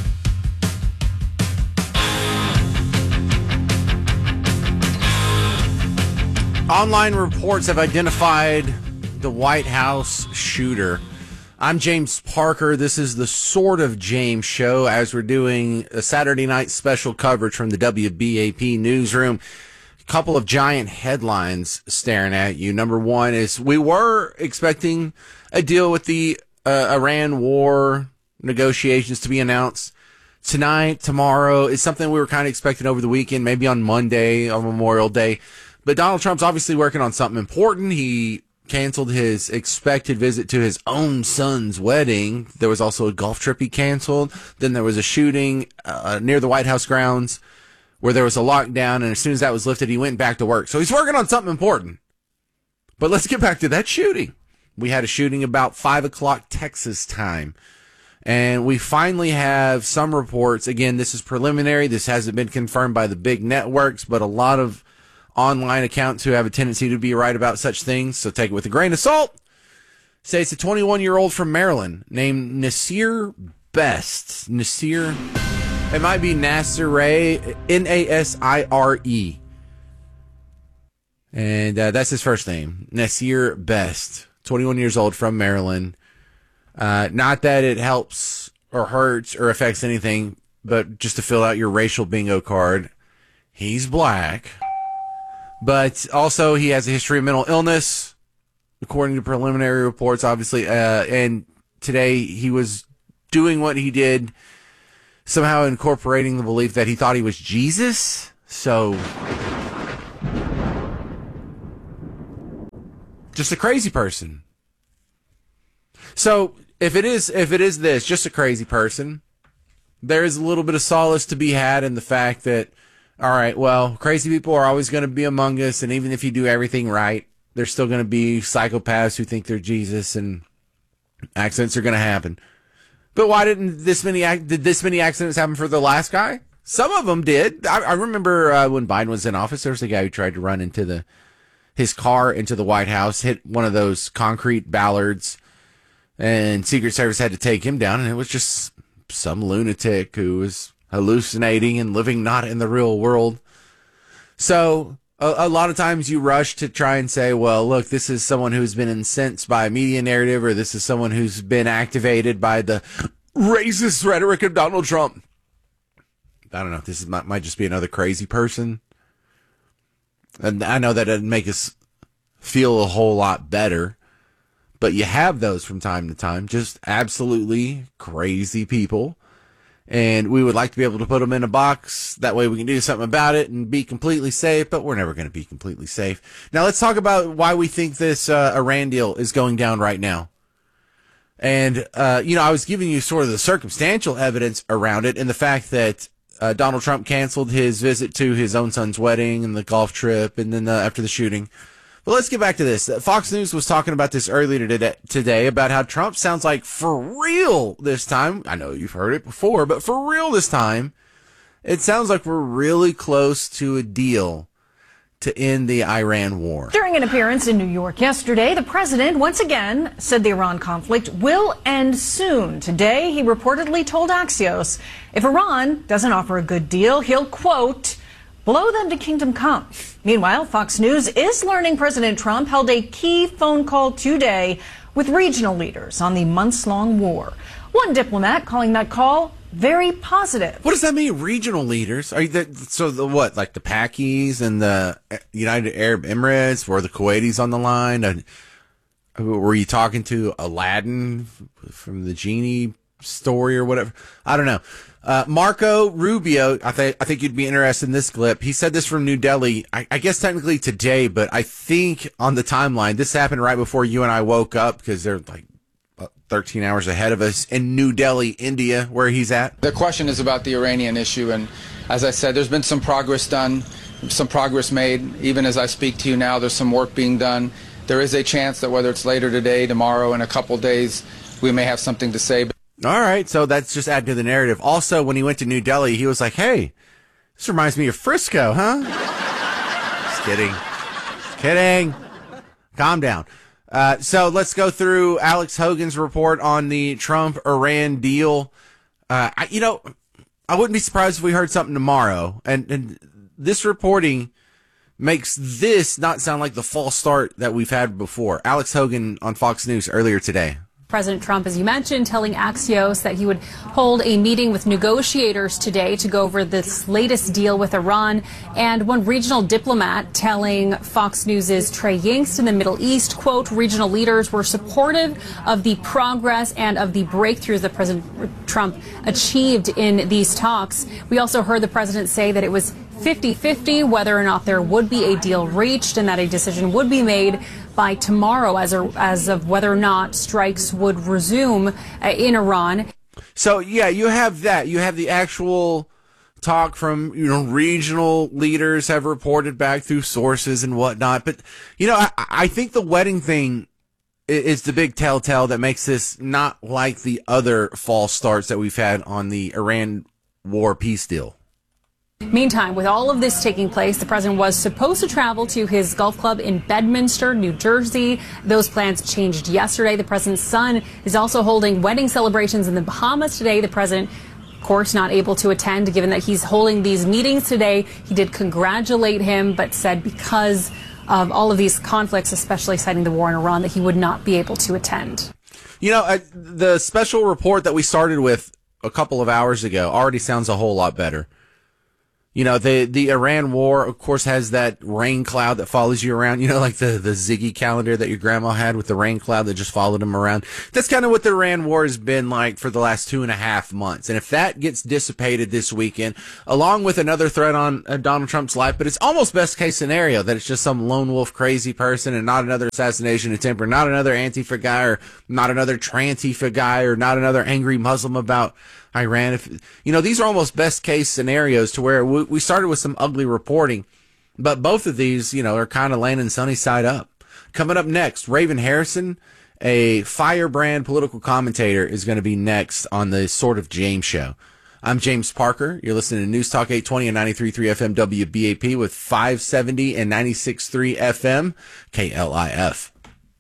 Online reports have identified the White House shooter. I'm James Parker. This is the Sort of James Show as we're doing a Saturday night special coverage from the WBAP newsroom. A couple of giant headlines staring at you. Number one is we were expecting a deal with the Iran war negotiations to be announced tonight, tomorrow. It's something we were kind of expecting over the weekend, maybe on Monday, on Memorial Day. But Donald Trump's obviously working on something important. He canceled his expected visit to his own son's wedding. There was also a golf trip he canceled. Then there was a shooting near the White House grounds where there was a lockdown. And as soon as that was lifted, he went back to work. So he's working on something important. But let's get back to that shooting. We had a shooting about 5 o'clock Texas time. And we finally have some reports. Again, this is preliminary. This hasn't been confirmed by the big networks, but a lot of online accounts who have a tendency to be right about such things, so take it with a grain of salt, say it's a 21-year-old from Maryland named Nasir Best. Nasir It might be Nasire, Nasire. And that's his first name, Nasir Best, 21 years old, from Maryland. Not that it helps or hurts or affects anything, but just to fill out your racial bingo card, he's black. But also he has a history of mental illness, according to preliminary reports, obviously. And today he was doing what he did, somehow incorporating the belief that he thought he was Jesus. So, just a crazy person. So, if it is this, just a crazy person, there is a little bit of solace to be had in the fact that, all right, well, crazy people are always going to be among us, and even if you do everything right, there's still going to be psychopaths who think they're Jesus, and accidents are going to happen. But why did this many accidents happen for the last guy? Some of them did. I remember when Biden was in office, there was a guy who tried to run into his car into the White House, hit one of those concrete ballards, and Secret Service had to take him down, and it was just some lunatic who was hallucinating and living not in the real world. So a lot of times you rush to try and say, well, look, this is someone who's been incensed by a media narrative, or this is someone who's been activated by the racist rhetoric of Donald Trump. I don't know. This might just be another crazy person. And I know that doesn't make us feel a whole lot better, but you have those from time to time, just absolutely crazy people. And we would like to be able to put them in a box. That way we can do something about it and be completely safe, but we're never going to be completely safe. Now let's talk about why we think this Iran deal is going down right now. And, I was giving you sort of the circumstantial evidence around it, and the fact that Donald Trump canceled his visit to his own son's wedding and the golf trip, and then after the shooting. But let's get back to this. Fox News was talking about this earlier today about how Trump sounds like for real this time. I know you've heard it before, but for real this time, it sounds like we're really close to a deal to end the Iran war. During an appearance in New York yesterday, the president once again said the Iran conflict will end soon. Today, he reportedly told Axios if Iran doesn't offer a good deal, he'll, quote, blow them to kingdom come. Meanwhile, Fox News is learning President Trump held a key phone call today with regional leaders on the months-long war. One diplomat calling that call very positive. What does that mean, regional leaders? Are you like the Pakis and the United Arab Emirates, or the Kuwaitis on the line? Were you talking to Aladdin from the Genie story or whatever? I don't know. Marco Rubio, I think you'd be interested in this clip. He said this from New Delhi, I guess technically today, but I think on the timeline, this happened right before you and I woke up, because they're like 13 hours ahead of us in New Delhi, India, where he's at. The question is about the Iranian issue, and as I said, there's been some progress done, some progress made. Even as I speak to you now, there's some work being done. There is a chance that whether it's later today, tomorrow, in a couple days, we may have something to say. All right, so that's just adding to the narrative. Also, when he went to New Delhi, he was like, hey, this reminds me of Frisco, huh? Just kidding. Just kidding. Calm down. So let's go through Alex Hogan's report on the Trump-Iran deal. I wouldn't be surprised if we heard something tomorrow. And this reporting makes this not sound like the false start that we've had before. Alex Hogan on Fox News earlier today. President Trump, as you mentioned, telling Axios that he would hold a meeting with negotiators today to go over this latest deal with Iran. And one regional diplomat telling Fox News' Trey Yingst in the Middle East, quote, regional leaders were supportive of the progress and of the breakthroughs that President Trump achieved in these talks. We also heard the president say that it was 50-50 whether or not there would be a deal reached, and that a decision would be made by tomorrow as of whether or not strikes would resume in Iran. So, yeah, you have that. You have the actual talk from, regional leaders have reported back through sources and whatnot. But, I think the wedding thing is the big telltale that makes this not like the other false starts that we've had on the Iran war peace deal. Meantime, with all of this taking place, the president was supposed to travel to his golf club in Bedminster, New Jersey. Those plans changed yesterday. The president's son is also holding wedding celebrations in the Bahamas today. The president course, not able to attend, given that he's holding these meetings today. He did congratulate him, but said because of all of these conflicts, especially citing the war in Iran, that he would not be able to attend. You know, the special report that we started with a couple of hours ago already sounds a whole lot better. You know, the Iran war, of course, has that rain cloud that follows you around, you know, like the Ziggy calendar that your grandma had with the rain cloud that just followed him around. That's kind of what the Iran war has been like for the last 2.5 months. And if that gets dissipated this weekend, along with another threat on Donald Trump's life, but it's almost best case scenario that it's just some lone wolf crazy person and not another assassination attempt or not another Antifa guy or not another Trantifa guy or not another angry Muslim about Iran. If you know, these are almost best case scenarios to where we started with some ugly reporting, but both of these, you know, are kind of landing sunny side up. Coming up next, Raven Harrison, a firebrand political commentator, is going to be next on the Sort of James Show. I'm James Parker. You're listening to News Talk 820 and 93.3 FM WBAP with 570 and 96.3 FM KLIF.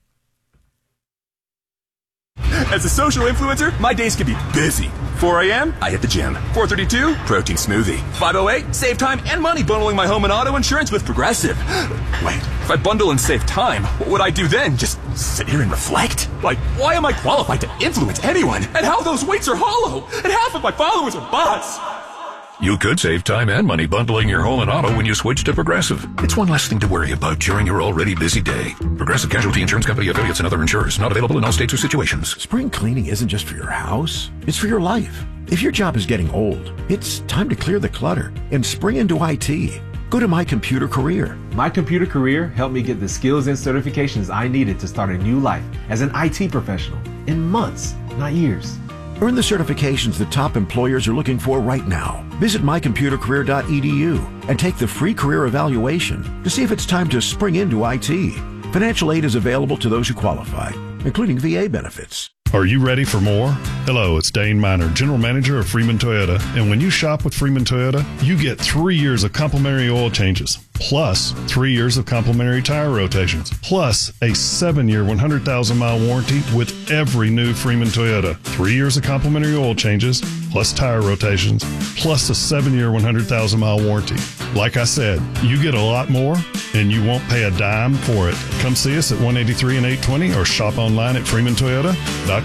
As a social influencer, my days can be busy. 4 a.m., I hit the gym. 4:32, protein smoothie. 5:08, save time and money bundling my home and auto insurance with Progressive. Wait, if I bundle and save time, what would I do then? Just sit here and reflect? Like, why am I qualified to influence anyone? And how those weights are hollow? And half of my followers are bots. You could save time and money bundling your home and auto when you switch to Progressive. It's one less thing to worry about during your already busy day. Progressive Casualty Insurance Company, affiliates, and other insurers. Not available in all states or situations. Spring cleaning isn't just for your house, it's for your life. If your job is getting old, it's time to clear the clutter and spring into IT. Go to My Computer Career. My Computer Career helped me get the skills and certifications I needed to start a new life as an IT professional in months, not years. Earn the certifications that top employers are looking for right now. Visit mycomputercareer.edu and take the free career evaluation to see if it's time to spring into IT. Financial aid is available to those who qualify, including VA benefits. Are you ready for more? Hello, it's Dane Miner, General Manager of Freeman Toyota. And when you shop with Freeman Toyota, you get 3 years of complimentary oil changes, plus 3 years of complimentary tire rotations, plus a 7-year, 100,000-mile warranty with every new Freeman Toyota. 3 years of complimentary oil changes, plus tire rotations, plus a 7-year, 100,000-mile warranty. Like I said, you get a lot more, and you won't pay a dime for it. Come see us at 183 and 820 or shop online at freemantoyota.com.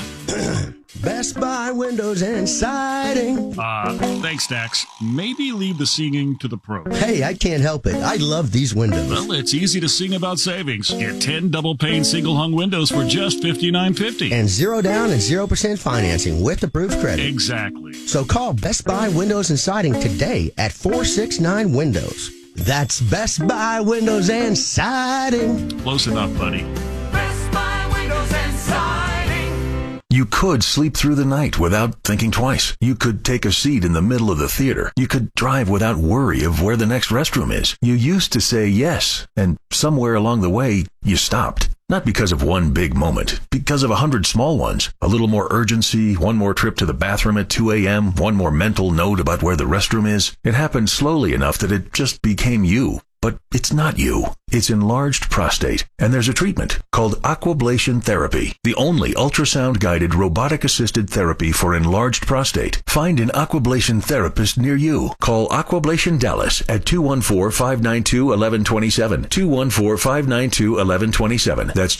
Best Buy Windows and Siding. Thanks, Dax. Maybe leave the singing to the pros. Hey, I can't help it. I love these windows. Well, it's easy to sing about savings. Get 10 double-pane single-hung windows for just $59.50. And 0 down and 0% financing with approved credit. Exactly. So call Best Buy Windows and Siding today at 469 Windows. That's Best Buy Windows and Siding. Close enough, buddy. Best Buy Windows and Siding. You could sleep through the night without thinking twice. You could take a seat in the middle of the theater. You could drive without worry of where the next restroom is. You used to say yes, and somewhere along the way, you stopped. Not because of one big moment, because of 100 small ones. A little more urgency, one more trip to the bathroom at 2 a.m., one more mental note about where the restroom is. It happened slowly enough that it just became you. But it's not you. It's enlarged prostate, and there's a treatment called Aquablation Therapy, the only ultrasound-guided robotic-assisted therapy for enlarged prostate. Find an Aquablation therapist near you. Call Aquablation Dallas at 214-592-1127. 214-592-1127. That's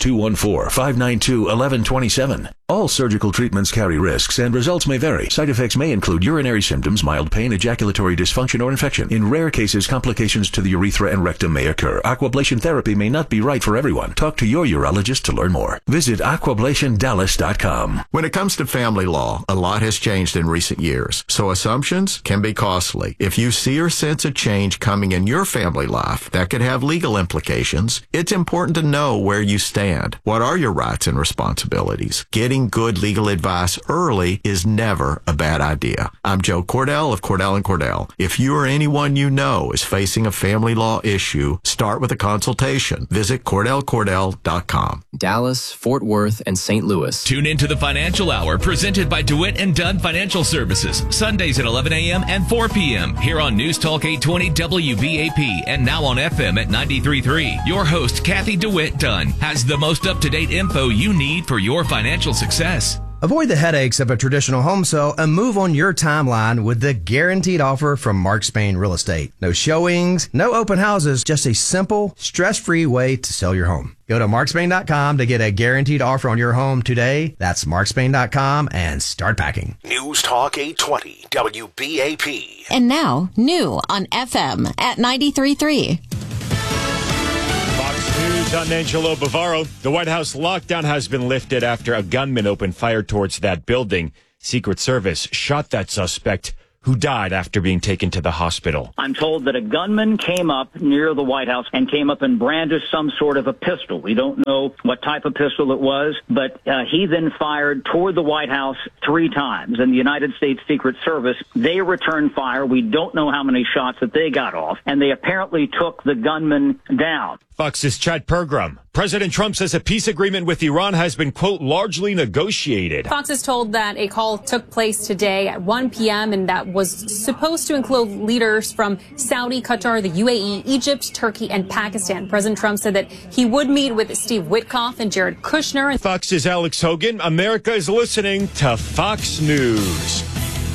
214-592-1127. All surgical treatments carry risks, and results may vary. Side effects may include urinary symptoms, mild pain, ejaculatory dysfunction, or infection. In rare cases, complications to the urethra and rectum may occur. Aquablation therapy may not be right for everyone. Talk to your urologist to learn more. Visit aquablatondallas.com. When it comes to family law, a lot has changed in recent years, so assumptions can be costly. If you see or sense a change coming in your family life that could have legal implications, it's important to know where you stand. What are your rights and responsibilities? Getting good legal advice early is never a bad idea. I'm Joe Cordell of Cordell & Cordell. If you or anyone you know is facing a family law issue, start with a consultation. Visit CordellCordell.com. Dallas, Fort Worth, and St. Louis. Tune into the Financial Hour presented by DeWitt & Dunn Financial Services. Sundays at 11 a.m. and 4 p.m. here on News Talk 820 WBAP and now on FM at 93.3. Your host, Kathy DeWitt Dunn, has the most up-to-date info you need for your financial success. Avoid the headaches of a traditional home sale and move on your timeline with the guaranteed offer from Mark Spain Real Estate. No showings, no open houses, just a simple, stress-free way to sell your home. Go to markspain.com to get a guaranteed offer on your home today. That's markspain.com and start packing. News Talk 820 WBAP. And now, new on FM at 93.3. Fox News, I'm Angelo Bavaro. The White House lockdown has been lifted after a gunman opened fire towards that building. Secret Service shot that suspect, who died after being taken to the hospital. I'm told that a gunman came up near the White House and came up and brandished some sort of a pistol. We don't know what type of pistol it was, but he then fired toward the White House 3 times. And the United States Secret Service, they returned fire. We don't know how many shots that they got off, and they apparently took the gunman down. Fox's Chad Pergram. President Trump says a peace agreement with Iran has been, quote, largely negotiated. Fox is told that a call took place today at 1 p.m. and that was supposed to include leaders from Saudi, Qatar, the UAE, Egypt, Turkey, and Pakistan. President Trump said that he would meet with Steve Witkoff and Jared Kushner. Fox's Alex Hogan. America is listening to Fox News.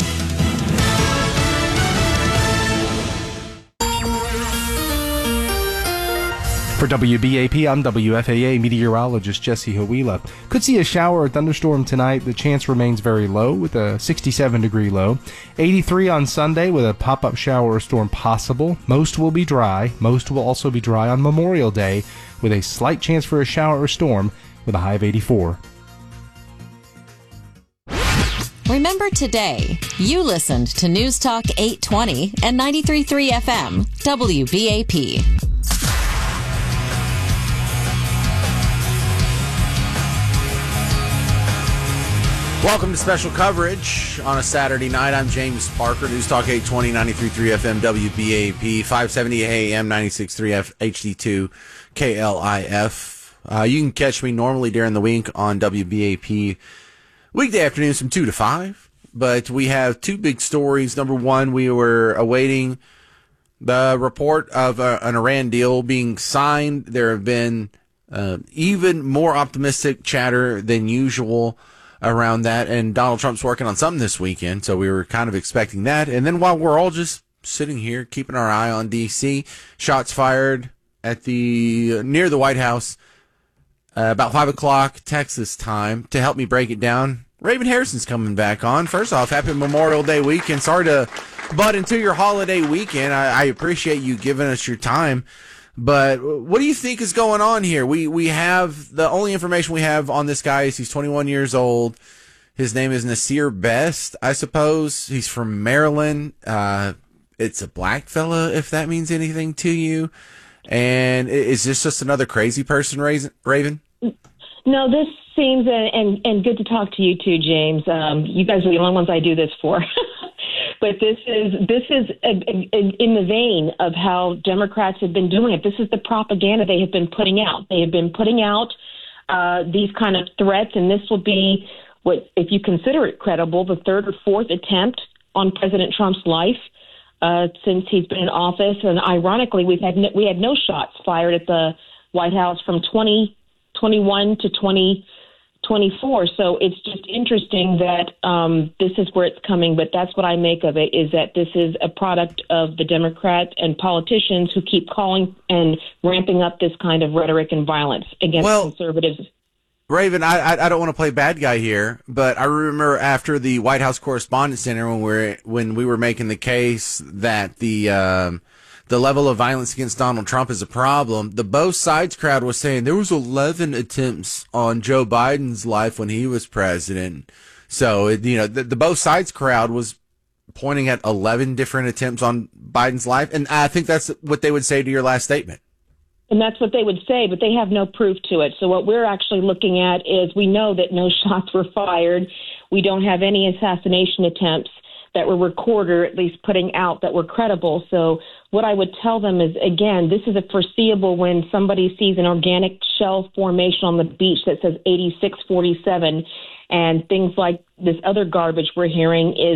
For WBAP, I'm WFAA meteorologist Jesse Hawila. Could see a shower or thunderstorm tonight. The chance remains very low with a 67-degree low. 83 on Sunday with a pop-up shower or storm possible. Most will be dry. Most will also be dry on Memorial Day with a slight chance for a shower or storm with a high of 84. Remember today, you listened to News Talk 820 and 93.3 FM, WBAP. Welcome to special coverage on a Saturday night. I'm James Parker, News Talk 820, 93.3 FM, WBAP, 570 AM, 96.3 HD2, KLIF. You can catch me normally during the week on WBAP weekday afternoons from 2 to 5. But we have 2 big stories. Number one, we were awaiting the report of an Iran deal being signed. There have been even more optimistic chatter than usual around that, and Donald Trump's working on something this weekend, so we were kind of expecting that. And then while we're all just sitting here keeping our eye on D.C., shots fired at near the White House about 5 o'clock Texas time. To help me break it down, Raven Harrison's coming back on. First off, happy Memorial Day weekend. Sorry to butt into your holiday weekend. I appreciate you giving us your time. But what do you think is going on here? We have, the only information we have on this guy is he's 21 years old. His name is Nasir Best, I suppose. He's from Maryland. It's a black fella, if that means anything to you. And is this just another crazy person, Raven? No, this seems, and good to talk to you too, James. You guys are the only ones I do this for. But this is in the vein of how Democrats have been doing it. This is the propaganda they have been putting out. They have been putting out these kind of threats, and this will be, what, if you consider it credible, the 3rd or 4th attempt on President Trump's life since he's been in office. And ironically, we had no shots fired at the White House from 2021 to 2024. So it's just interesting that this is where it's coming. But that's what I make of it, is that this is a product of the Democrats and politicians who keep calling and ramping up this kind of rhetoric and violence against conservatives. Raven, I don't want to play bad guy here, but I remember after the White House Correspondents' Center when we were making the case that the level of violence against Donald Trump is a problem, the both sides crowd was saying there was 11 attempts on Joe Biden's life when he was president. So, the both sides crowd was pointing at 11 different attempts on Biden's life. And I think that's what they would say to your last statement. And that's what they would say, but they have no proof to it. So what we're actually looking at is, we know that no shots were fired. We don't have any assassination attempts that were recorded, or at least putting out, that were credible. So what I would tell them is, again, this is a foreseeable when somebody sees an organic shell formation on the beach that says 8647, and things like this other garbage we're hearing is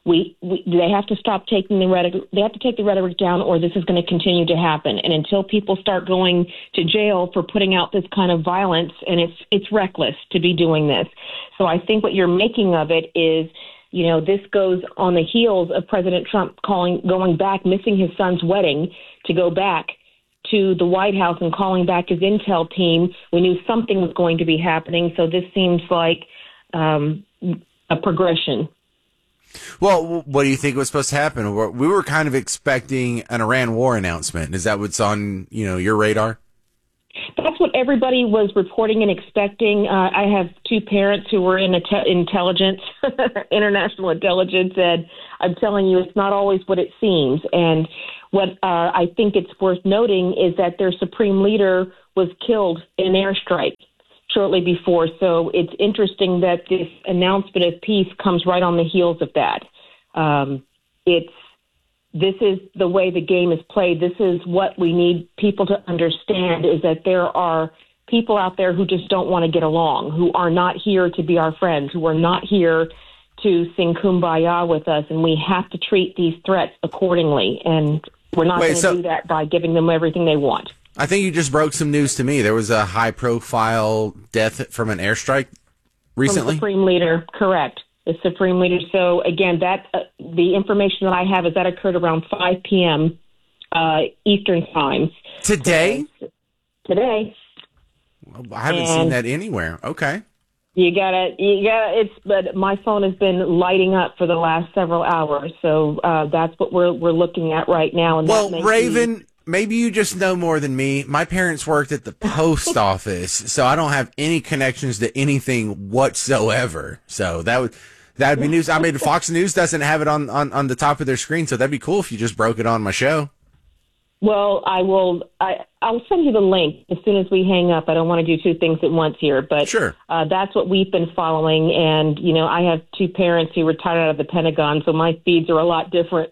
They have to stop taking the rhetoric. They have to take the rhetoric down, or this is going to continue to happen. And until people start going to jail for putting out this kind of violence, and it's reckless to be doing this. So I think what you're making of it is, this goes on the heels of President Trump going back, missing his son's wedding, to go back to the White House and calling back his intel team. We knew something was going to be happening, so this seems like a progression. Well, what do you think was supposed to happen? We were kind of expecting an Iran war announcement. Is that what's on, your radar? That's what everybody was reporting and expecting. I have two parents who were in intelligence, international intelligence, and I'm telling you, it's not always what it seems. And what I think it's worth noting is that their supreme leader was killed in an airstrike shortly before. So it's interesting that this announcement of peace comes right on the heels of that. This is the way the game is played. This is what we need people to understand, is that there are people out there who just don't want to get along, who are not here to be our friends, who are not here to sing Kumbaya with us, and we have to treat these threats accordingly. And we're not going to do that by giving them everything they want. I think you just broke some news to me. There was a high-profile death from an airstrike recently? From the Supreme Leader, correct. The Supreme Leader. So, again, that the information that I have is that occurred around 5 p.m. Eastern Time. Today? Today. I haven't seen that anywhere. Okay. But my phone has been lighting up for the last several hours. So that's what we're looking at right now. And well, Raven, maybe you just know more than me. My parents worked at the post office, so I don't have any connections to anything whatsoever. So that would be news. I mean, Fox News doesn't have it on the top of their screen, so that'd be cool if you just broke it on my show. Well, I'll send you the link as soon as we hang up. I don't want to do two things at once here, but sure. That's what we've been following. And, I have two parents who retired out of the Pentagon, so my feeds are a lot different.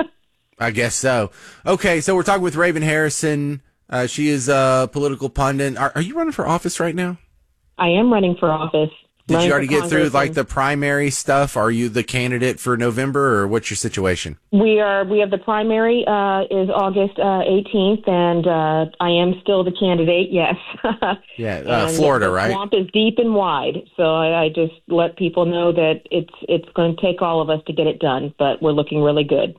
I guess so. Okay, so we're talking with Raven Harrison. She is a political pundit. Are you running for office right now? I am running for office. Did you already get through the primary stuff? Are you the candidate for November, or what's your situation? We have the primary is August 18th, and I am still the candidate. Yes. Yeah, Florida, right? The swamp is deep and wide, so I just let people know that it's going to take all of us to get it done, but we're looking really good.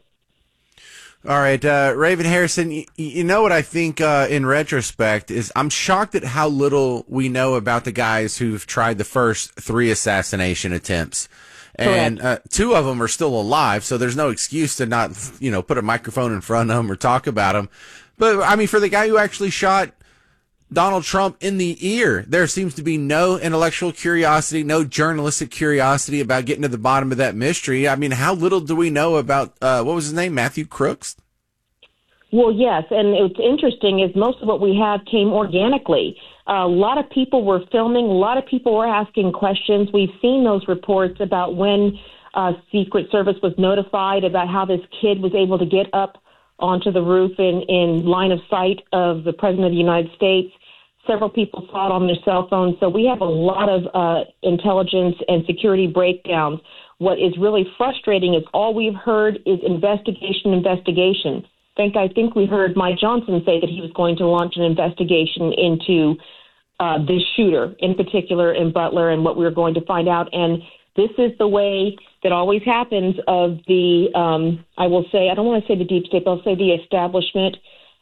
All right, Raven Harrison, you know what I think in retrospect is I'm shocked at how little we know about the guys who've tried the first 3 assassination attempts. And two of them are still alive, so there's no excuse to not, put a microphone in front of them or talk about them. But, I mean, for the guy who actually shot Donald Trump in the ear, there seems to be no intellectual curiosity, no journalistic curiosity about getting to the bottom of that mystery. I mean, how little do we know about, what was his name, Matthew Crooks? Well, yes, and what's interesting is most of what we have came organically. A lot of people were filming, a lot of people were asking questions. We've seen those reports about when Secret Service was notified about how this kid was able to get up onto the roof in line of sight of the President of the United States. Several people saw it on their cell phones. So we have a lot of intelligence and security breakdowns. What is really frustrating is all we've heard is investigation. I think we heard Mike Johnson say that he was going to launch an investigation into this shooter, in particular in Butler, and what we were going to find out. And this is the way that always happens of the, I will say, I don't want to say the deep state, but I'll say the establishment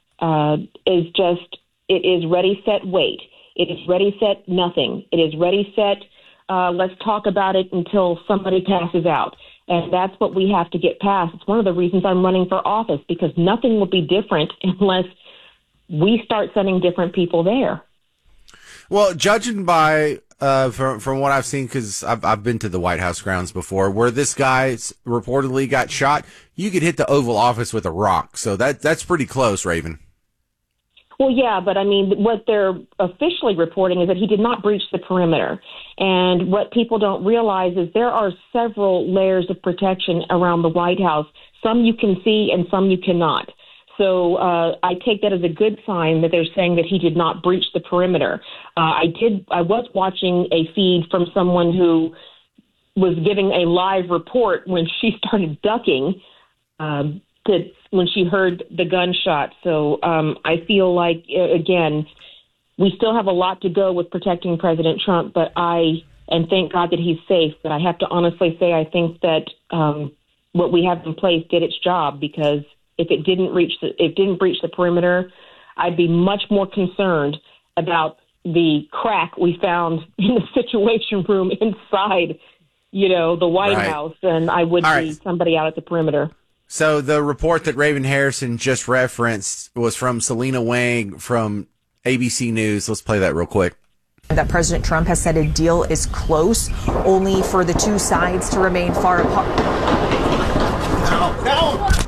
is just, it is ready, set, wait. It is ready, set, nothing. It is ready, set, let's talk about it until somebody passes out. And that's what we have to get past. It's one of the reasons I'm running for office, because nothing will be different unless we start sending different people there. Well, judging by from what I've seen, because I've been to the White House grounds before, where this guy reportedly got shot, you could hit the Oval Office with a rock. So that's pretty close, Raven. Well, yeah, but I mean, what they're officially reporting is that he did not breach the perimeter. And what people don't realize is there are several layers of protection around the White House. Some you can see and some you cannot. So I take that as a good sign that they're saying that he did not breach the perimeter. I was watching a feed from someone who was giving a live report when she started ducking when she heard the gunshot. So I feel like, again, we still have a lot to go with protecting President Trump, and thank God that he's safe. But I have to honestly say, I think that what we have in place did its job, because if it didn't breach the perimeter, I'd be much more concerned about the crack we found in the Situation Room inside, the White House, than I would be somebody out at the perimeter. So the report that Raven Harrison just referenced was from Selena Wang from ABC News. Let's play that real quick. That President Trump has said a deal is close, only for the two sides to remain far apart.